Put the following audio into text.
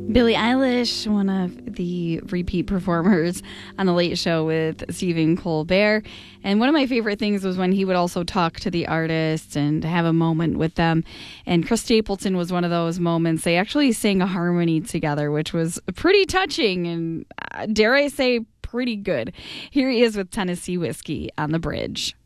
Billie Eilish, one of the repeat performers on The Late Show with Stephen Colbert. And one of my favorite things was when he would also talk to the artists and have a moment with them. And Chris Stapleton was one of those moments. They actually sang a harmony together, which was pretty touching and, dare I say, pretty good. Here he is with Tennessee Whiskey on the Bridge.